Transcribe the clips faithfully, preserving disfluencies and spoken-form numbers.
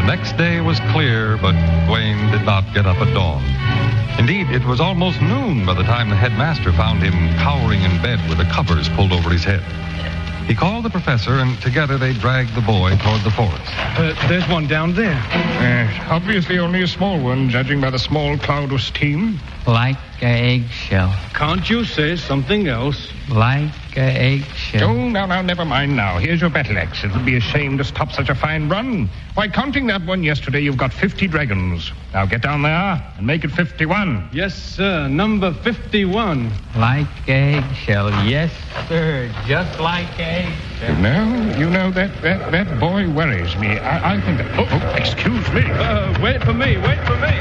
next day was clear, but Gawain did not get up at dawn. Indeed, it was almost noon by the time the headmaster found him cowering in bed with the covers pulled over his head. He called the professor, and together they dragged the boy toward the forest. Uh, there's one down there. Uh, obviously only a small one, judging by the small cloud of steam. Like an eggshell. Can't you say something else? Like an eggshell. Oh, now, now, never mind now. Here's your battle axe. It would be a shame to stop such a fine run. Why, counting that one yesterday, you've got fifty dragons. Now get down there and make it fifty-one. Yes, sir. Number fifty-one. Like an eggshell. Yes, sir. Just like an eggshell. You know, you know, that, that, that boy worries me. I, I think that... Oh, oh, excuse me. Uh, wait for me. Wait for me.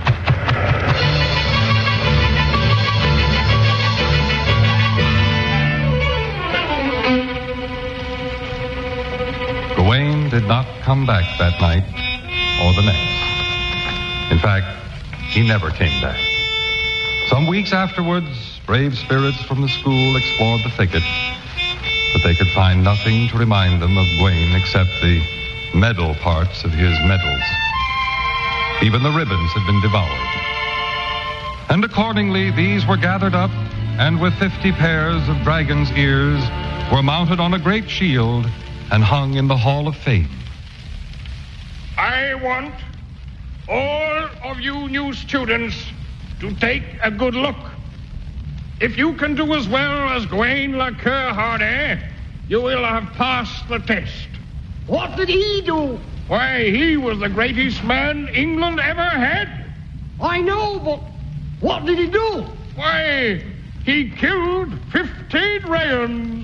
Gawain did not come back that night or the next. In fact, he never came back. Some weeks afterwards, brave spirits from the school explored the thicket, but they could find nothing to remind them of Gawain except the medal parts of his medals. Even the ribbons had been devoured. And accordingly, these were gathered up, and with fifty pairs of dragon's ears were mounted on a great shield and hung in the Hall of Fame. I want all of you new students to take a good look. If you can do as well as Gawain le Cœur Hardy, you will have passed the test. What did he do? Why, he was the greatest man England ever had. I know, but what did he do? Why, he killed fifty dragons.